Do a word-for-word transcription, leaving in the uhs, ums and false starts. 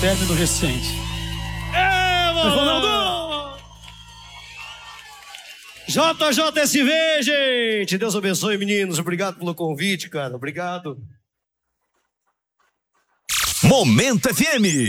término recente. É, Ronaldo! J J S V, gente! Deus abençoe, meninos. Obrigado pelo convite, cara. Obrigado. Momento F M.